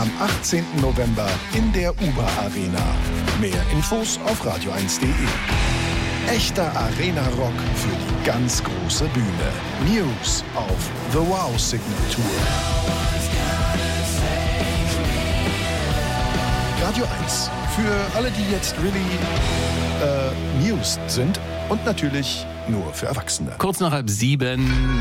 am 18. November in der UBA Arena. Mehr Infos auf radio1.de. Echter Arena-Rock für die ganz große Bühne. News auf The Wow Signature. Radio 1. Für alle, die jetzt News sind und natürlich nur für Erwachsene. Kurz nach 6:30.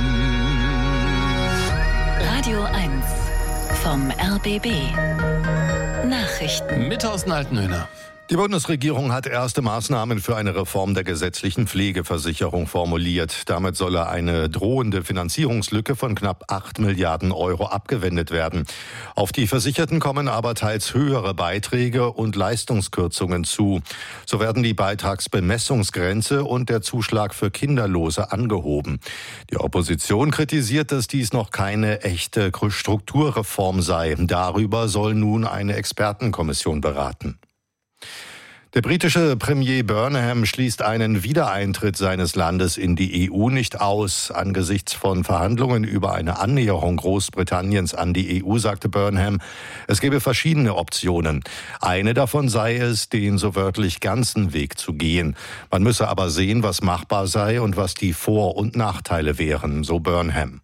Radio 1 vom RBB. Nachrichten. Mit Thorsten Altenöhner. Die Bundesregierung hat erste Maßnahmen für eine Reform der gesetzlichen Pflegeversicherung formuliert. Damit solle eine drohende Finanzierungslücke von knapp 8 Milliarden Euro abgewendet werden. Auf die Versicherten kommen aber teils höhere Beiträge und Leistungskürzungen zu. So werden die Beitragsbemessungsgrenze und der Zuschlag für Kinderlose angehoben. Die Opposition kritisiert, dass dies noch keine echte Strukturreform sei. Darüber soll nun eine Expertenkommission beraten. Der britische Premier Burnham schließt einen Wiedereintritt seines Landes in die EU nicht aus. Angesichts von Verhandlungen über eine Annäherung Großbritanniens an die EU sagte Burnham, es gebe verschiedene Optionen. Eine davon sei es, den so wörtlich ganzen Weg zu gehen. Man müsse aber sehen, was machbar sei und was die Vor- und Nachteile wären, so Burnham.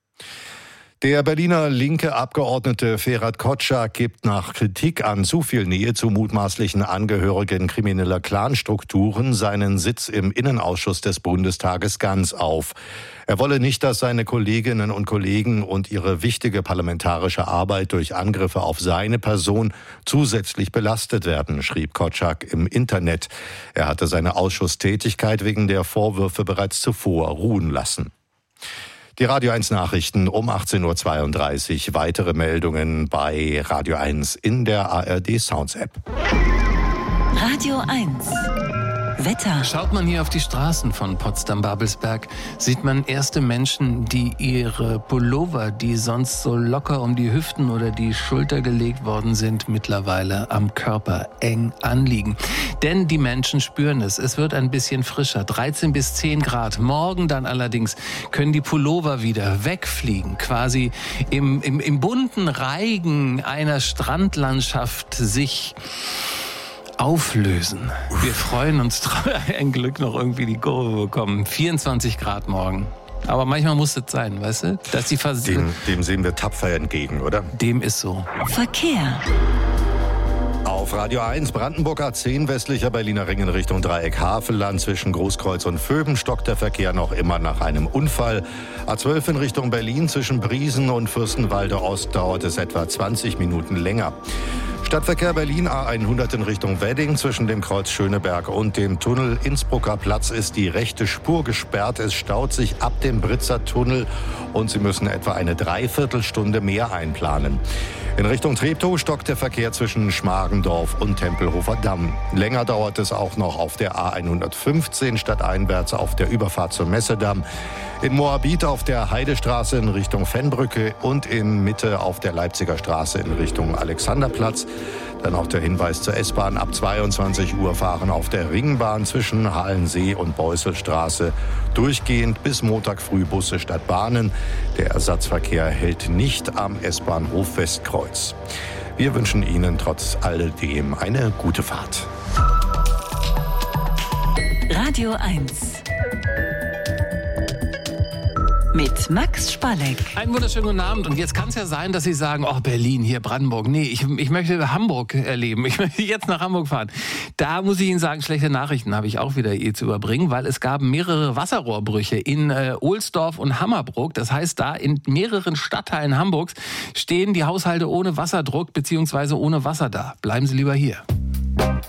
Der Berliner linke Abgeordnete Ferhat Kotschak gibt nach Kritik an zu viel Nähe zu mutmaßlichen Angehörigen krimineller Clanstrukturen seinen Sitz im Innenausschuss des Bundestages ganz auf. Er wolle nicht, dass seine Kolleginnen und Kollegen und ihre wichtige parlamentarische Arbeit durch Angriffe auf seine Person zusätzlich belastet werden, schrieb Kotschak im Internet. Er hatte seine Ausschusstätigkeit wegen der Vorwürfe bereits zuvor ruhen lassen. Die Radio 1 Nachrichten um 18.32 Uhr. Weitere Meldungen bei Radio 1 in der ARD Sounds App. Radio 1. Wetter. Schaut man hier auf die Straßen von Potsdam-Babelsberg, sieht man erste Menschen, die ihre Pullover, die sonst so locker um die Hüften oder die Schulter gelegt worden sind, mittlerweile am Körper eng anliegen. Denn die Menschen spüren es. Es wird ein bisschen frischer, 13 bis 10 Grad. Morgen dann allerdings können die Pullover wieder wegfliegen, quasi im bunten Reigen einer Strandlandschaft sich auflösen. Wir freuen uns, ein Glück noch irgendwie die Kurve bekommen. 24 Grad morgen. Aber manchmal muss es sein, weißt du? Dass die dem sehen wir tapfer entgegen, oder? Dem ist so. Verkehr. Auf Radio 1 Brandenburg A10 westlicher Berliner Ring in Richtung Dreieck Havelland zwischen Großkreuz und Vöben stockt der Verkehr noch immer nach einem Unfall. A12 in Richtung Berlin zwischen Briesen und Fürstenwalde Ost dauert es etwa 20 Minuten länger. Stadtverkehr Berlin A100 in Richtung Wedding zwischen dem Kreuz Schöneberg und dem Tunnel Innsbrucker Platz ist die rechte Spur gesperrt. Es staut sich ab dem Britzer Tunnel und Sie müssen etwa eine Dreiviertelstunde mehr einplanen. In Richtung Treptow stockt der Verkehr zwischen Schmargendorf und Tempelhofer Damm. Länger dauert es auch noch auf der A115 stadteinwärts auf der Überfahrt zum Messedamm. In Moabit auf der Heidestraße in Richtung Fennbrücke und in Mitte auf der Leipziger Straße in Richtung Alexanderplatz. Dann auch der Hinweis zur S-Bahn. Ab 22 Uhr fahren auf der Ringbahn zwischen Halensee und Beusselstraße durchgehend bis Montag früh Busse statt Bahnen. Der Ersatzverkehr hält nicht am S-Bahnhof Westkreuz. Wir wünschen Ihnen trotz alledem eine gute Fahrt. Radio 1. Mit Max Spalleck. Einen wunderschönen guten Abend. Und jetzt kann es ja sein, dass Sie sagen, oh Berlin, hier Brandenburg. Nee, ich möchte Hamburg erleben. Ich möchte jetzt nach Hamburg fahren. Da muss ich Ihnen sagen, schlechte Nachrichten habe ich auch wieder zu überbringen, weil es gab mehrere Wasserrohrbrüche in Ohlsdorf und Hammerbrook. Das heißt, da in mehreren Stadtteilen Hamburgs stehen die Haushalte ohne Wasserdruck bzw. ohne Wasser da. Bleiben Sie lieber hier.